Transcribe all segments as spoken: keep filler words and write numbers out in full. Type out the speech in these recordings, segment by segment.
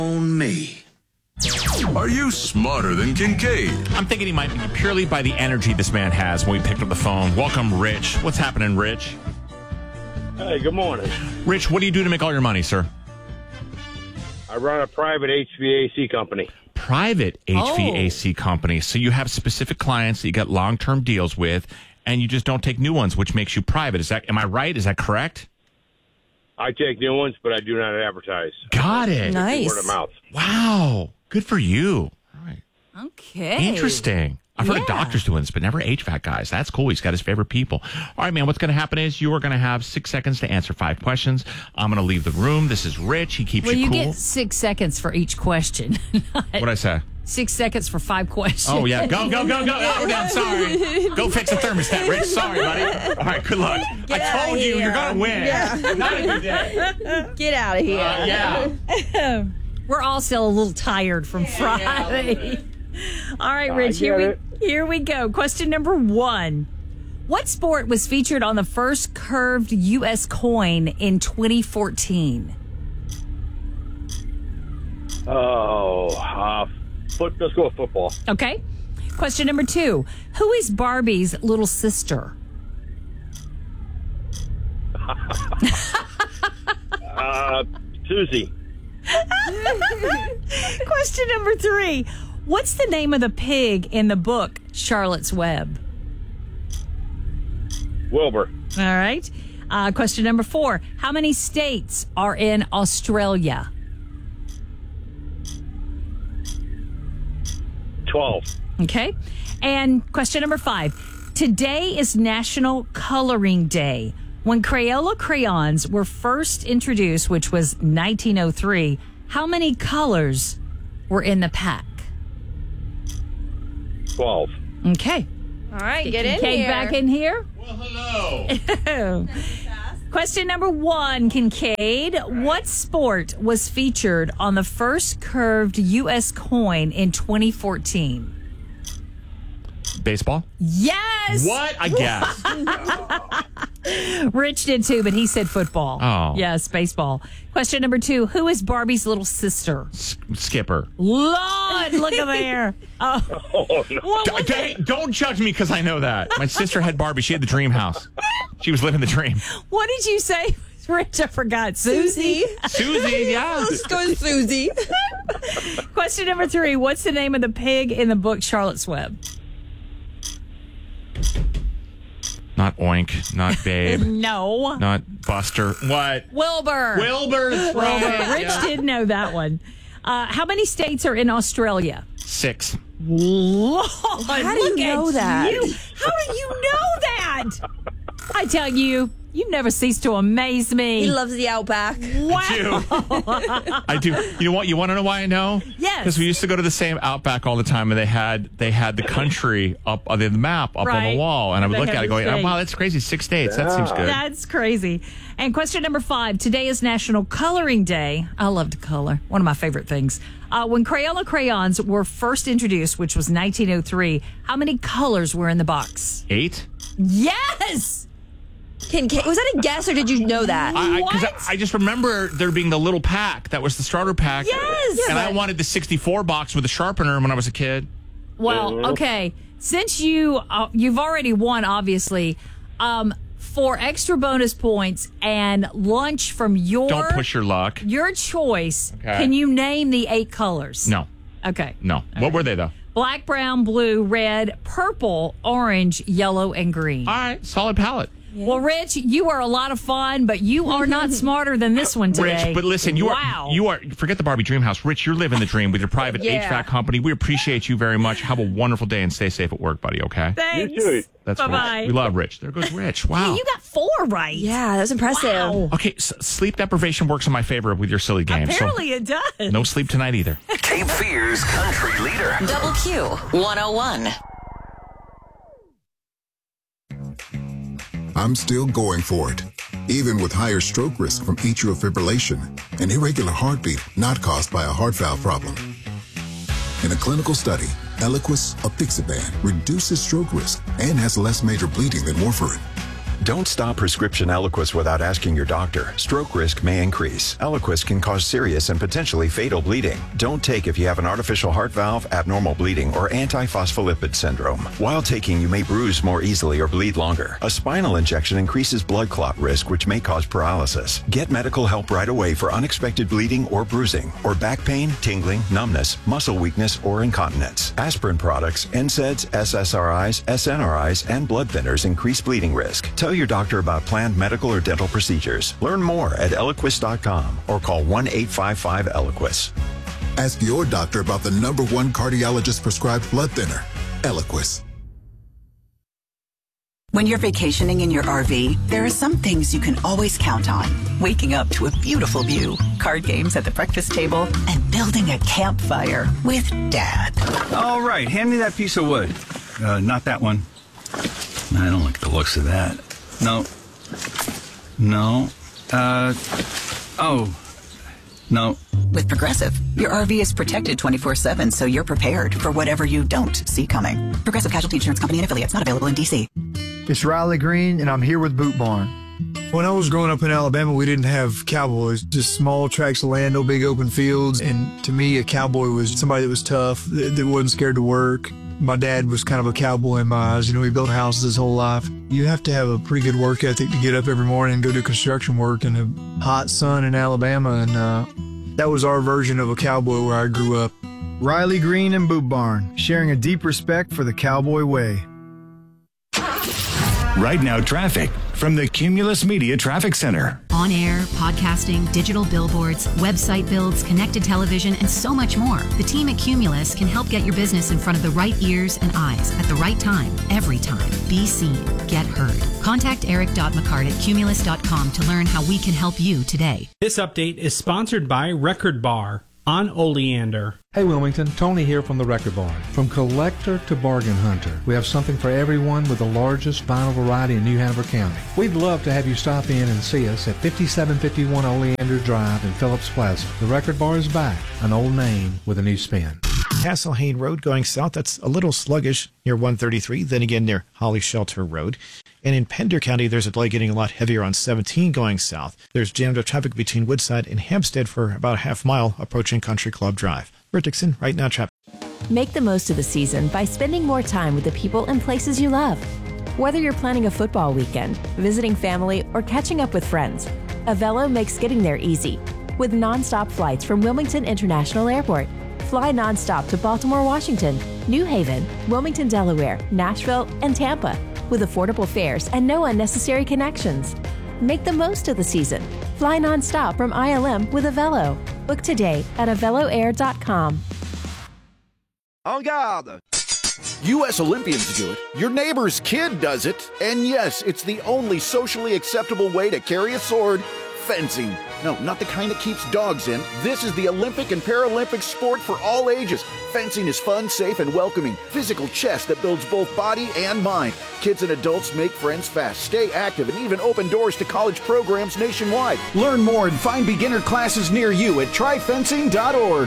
On me. Are you smarter than Kincaid? I'm thinking he might be purely by the energy this man has when we picked up the phone. Welcome, Rich. What's happening, Rich? Hey, good morning. Rich, what do you do to make all your money, sir? I run a private H V A C company. Private H V A C Oh. company. So you have specific clients that you got long-term deals with, and you just don't take new ones, which makes you private. Is that? Am I right? Is that correct? I take new ones, but I do not advertise. Got it. Nice. Word of mouth. Wow. Good for you. All right. Okay. Interesting. I've heard of Yeah. doctors doing this, but never H V A C guys. That's cool. He's got his favorite people. All right, man, what's going to happen is you are going to have six seconds to answer five questions. I'm going to leave the room. This is Rich. He keeps Well, you you cool. get six seconds for each question. What'd I say? Six seconds for five questions. Oh, yeah. Go, go, go, go. Oh, I'm sorry. Go fix the thermostat, Rich. Sorry, buddy. All right, good luck. Get I outta told you here. you're going to win. Yeah. Not a good day. Get out of here. Uh, yeah. We're all still a little tired from Friday. All right, Rich, here get we here we go. Question number one. What sport was featured on the first curved U S coin in twenty fourteen? Oh, uh, foot, let's go with football. Okay. Question number two. Who is Barbie's little sister? Uh, Susie. Question number three. What's the name of the pig in the book Charlotte's Web? Wilbur. All right. Uh, question number four. How many states are in Australia? twelve. Okay. And question number five. Today is National Coloring Day. When Crayola crayons were first introduced, which was nineteen oh three, how many colors were in the pack? twelve. Okay. All right, get in Kincaid here. back in here. Well, hello. Question number one, Kincaid. What sport was featured on the first curved U S coin in twenty fourteen? Baseball? Yes! What? I guess. Rich did too, but he said football. Oh. Yes, baseball. Question number two. Who is Barbie's little sister? S- Skipper. Lord, look at there. Oh. Oh, no. What D- was d- it? don't judge me because I know that. My sister had Barbie. She had the dream house. She was living the dream. What did you say? Rich, I forgot. Susie? Susie, yeah. Let's go with Susie. Question number three. What's the name of the pig in the book Charlotte's Web? Not Oink, not Babe, No. not Buster. What? Wilbur. Wilbur, that's Wilbur. right. Rich Yeah. did know that one. Uh, how many states are in Australia? Six. Lord, How do look you know at that? you. How do you know that? I tell you, you never cease to amaze me. He loves the Outback. wow. I do. You know what? You want to know why I know? Yes. Because we used to go to the same Outback all the time, and they had they had the country up on the map up on Right. the wall, and I would They look had at it the going, oh, states. "Wow, that's crazy! Six states. That seems good." That's crazy. And question number five. Today is National Coloring Day. I love to color. One of my favorite things. Uh, when Crayola crayons were first introduced, which was nineteen oh three, how many colors were in the box? Eight. Yes! Can, can, was that a guess or did you know that? I, I, 'cause What? I, I just remember there being the little pack that was the starter pack. Yes! And Yeah, I but- wanted the sixty-four box with a sharpener when I was a kid. Well, okay. Since you uh, you've already won, obviously, um, for extra bonus points and lunch from your Don't push your luck. your choice, Okay. can you name the eight colors? No, Okay. no. What were they though? Black, brown, blue, red, purple, orange, yellow, and green. All right, solid palette. Well, Rich, you are a lot of fun, but you are not smarter than this one today. Rich, but listen, you wow. are you are forget the Barbie Dream House. Rich, you're living the dream with your private Yeah. H V A C company. We appreciate you very much. Have a wonderful day and stay safe at work, buddy. Okay. Thanks. You too. That's Bye-bye. Rich. We love Rich. There goes Rich. Wow. Hey, you got four right. Yeah, that was impressive. Wow. Okay, s- sleep deprivation works in my favor with your silly game. Apparently it does. So no sleep tonight either. Cape Fear's country leader. Double Q one oh one. I'm still going for it, even with higher stroke risk from atrial fibrillation, an irregular heartbeat not caused by a heart valve problem. In a clinical study, Eliquis apixaban reduces stroke risk and has less major bleeding than warfarin. Don't stop prescription Eliquis without asking your doctor. Stroke risk may increase. Eliquis can cause serious and potentially fatal bleeding. Don't take if you have an artificial heart valve, abnormal bleeding, or antiphospholipid syndrome. While taking, you may bruise more easily or bleed longer. A spinal injection increases blood clot risk, which may cause paralysis. Get medical help right away for unexpected bleeding or bruising, or back pain, tingling, numbness, muscle weakness, or incontinence. Aspirin products, N SAIDs, S S R Is, S N R Is, and blood thinners increase bleeding risk. Tell your doctor about planned medical or dental procedures. Learn more at Eliquis dot com or call one eight five five Eliquis. Ask your doctor about the number one cardiologist prescribed blood thinner, Eliquis. When you're vacationing in your R V, there are some things you can always count on. Waking up to a beautiful view, card games at the breakfast table, and building a campfire with Dad. All right, hand me that piece of wood. Uh, not that one. I don't like the looks of that. No. No. Uh, oh. No. With Progressive, your R V is protected twenty-four seven, so you're prepared for whatever you don't see coming. Progressive Casualty Insurance Company and Affiliates, not available in D C. It's Riley Green, and I'm here with Boot Barn. When I was growing up in Alabama, we didn't have cowboys, just small tracts of land, no big open fields. And to me, a cowboy was somebody that was tough, that, that wasn't scared to work. My dad was kind of a cowboy in my eyes. You know, he built houses his whole life. You have to have a pretty good work ethic to get up every morning and go do construction work in the hot sun in Alabama. And uh, that was our version of a cowboy where I grew up. Riley Green and Boot Barn, sharing a deep respect for the cowboy way. Right now, traffic from the Cumulus Media Traffic Center. On air, podcasting, digital billboards, website builds, connected television, and so much more. The team at Cumulus can help get your business in front of the right ears and eyes at the right time, every time. Be seen, get heard. Contact eric.mccart at cumulus dot com to learn how we can help you today. This update is sponsored by Record Bar on Oleander. Hey Wilmington, Tony here from the Record Bar. From collector to bargain hunter, we have something for everyone with the largest vinyl variety in New Hanover County. We'd love to have you stop in and see us at fifty-seven fifty-one Oleander Drive in Phillips Plaza. The Record Bar is back, an old name with a new spin. Castle Hayne Road going south, that's a little sluggish near one thirty-three, then again near Holly Shelter Road. And in Pender County, there's a delay getting a lot heavier on seventeen going south. There's jammed up traffic between Woodside and Hampstead for about a half mile approaching Country Club Drive. Bert Dixon, Right Now Traffic. Make the most of the season by spending more time with the people and places you love. Whether you're planning a football weekend, visiting family, or catching up with friends, Avelo makes getting there easy. With nonstop flights from Wilmington International Airport. Fly nonstop to Baltimore, Washington, New Haven, Wilmington, Delaware, Nashville, and Tampa, with affordable fares and no unnecessary connections. Make the most of the season. Fly nonstop from I L M with Avelo. Book today at avelo air dot com. En garde! U S Olympians do it, your neighbor's kid does it, and yes, it's the only socially acceptable way to carry a sword. Fencing. No, not the kind that keeps dogs in. This is the Olympic and Paralympic sport for all ages. Fencing is fun, safe, and welcoming. Physical chess that builds both body and mind. Kids and adults make friends fast, stay active, and even open doors to college programs nationwide. Learn more and find beginner classes near you at try fencing dot org.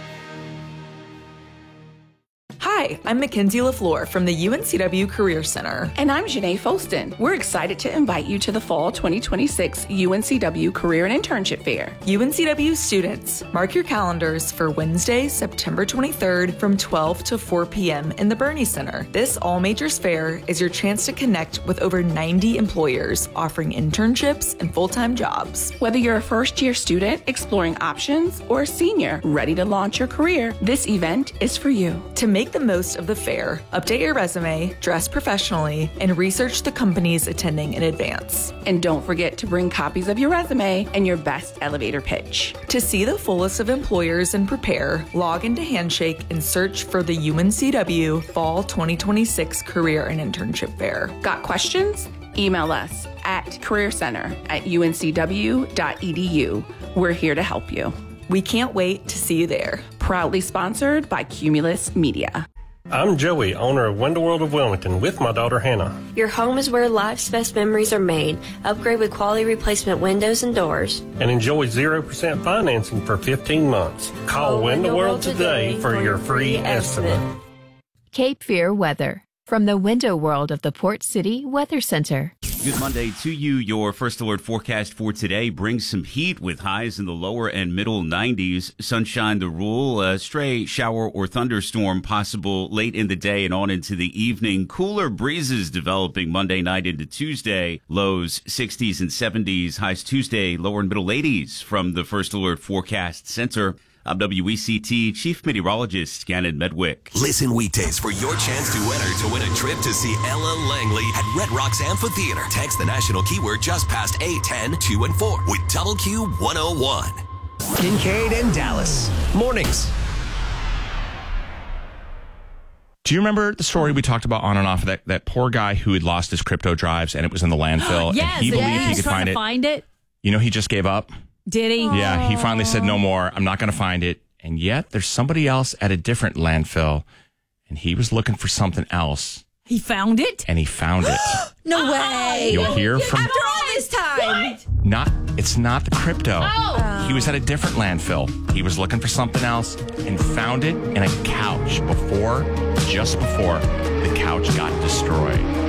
Hi, I'm Mackenzie LaFleur from the U N C W Career Center. And I'm Janae Folston. We're excited to invite you to the Fall twenty twenty-six U N C W Career and Internship Fair. U N C W students, mark your calendars for Wednesday, September twenty-third from twelve to four p.m. in the Bernie Center. This all majors fair is your chance to connect with over ninety employers offering internships and full-time jobs. Whether you're a first-year student exploring options or a senior ready to launch your career, this event is for you. To make the most of the fair, update your resume, dress professionally, and research the companies attending in advance. And don't forget to bring copies of your resume and your best elevator pitch. To see the full list of employers and prepare, log into Handshake and search for the U N C W Fall twenty twenty-six Career and Internship Fair. Got questions? Email us at career center at u n c w dot e d u. We're here to help you. We can't wait to see you there. Proudly sponsored by Cumulus Media. I'm Joey, owner of Window World of Wilmington, with my daughter Hannah. Your home is where life's best memories are made. Upgrade with quality replacement windows and doors. And enjoy zero percent financing for fifteen months. Call, Call Window World today for, for your free estimate. estimate. Cape Fear Weather from the Window World of the Port City Weather Center. Good Monday to you. Your First Alert forecast for today brings some heat with highs in the lower and middle nineties. Sunshine the rule. A stray shower or thunderstorm possible late in the day and on into the evening. Cooler breezes developing Monday night into Tuesday. Lows sixties and seventies. Highs Tuesday, lower and middle eighties from the First Alert Forecast Center. I'm W E C T Chief Meteorologist Gannon Medwick. Listen weekdays for your chance to enter to win a trip to see Ella Langley at Red Rocks Amphitheater. Text the national keyword just past eight, ten, two, and four with Double Q one oh one. Kincaid and Dallas. Mornings. Do you remember the story we talked about on and off? That, that poor guy who had lost his crypto drives and it was in the landfill. Yes, and he believed yes. he could trying find to it. find it. You know, he just gave up. Did he? Yeah, he finally said, no more. I'm not going to find it. And yet there's somebody else at a different landfill, and he was looking for something else. He found it? And he found it. No way. You'll hear from... After all this time. What? Not, it's not the crypto. Oh. He was at a different landfill. He was looking for something else and found it in a couch before, just before the couch got destroyed.